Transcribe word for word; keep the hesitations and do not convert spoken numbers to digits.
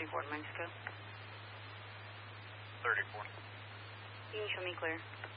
forty-four, Mexico. thirty-four. You can show me clear.